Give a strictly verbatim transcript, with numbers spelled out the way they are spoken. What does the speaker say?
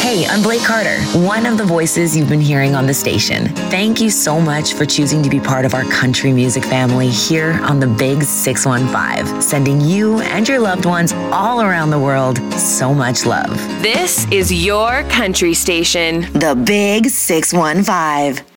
Hey, I'm Blake Carter, one of the voices you've been hearing on the station. Thank you so much for choosing to be part of our country music family here on the Big six one five, sending you and your loved ones all around the world so much love. This is your country station. The Big six one five.